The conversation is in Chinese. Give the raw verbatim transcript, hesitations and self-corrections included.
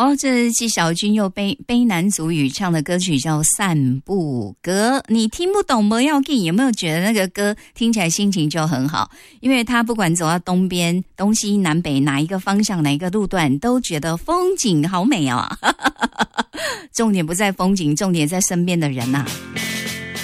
哦，这是纪晓君又悲悲男族语唱的歌曲叫《散步歌》，你听不懂不要紧，有没有觉得那个歌听起来心情就很好？因为他不管走到东边、东西南北哪一个方向、哪一个路段，都觉得风景好美哦。重点不在风景，重点在身边的人啊。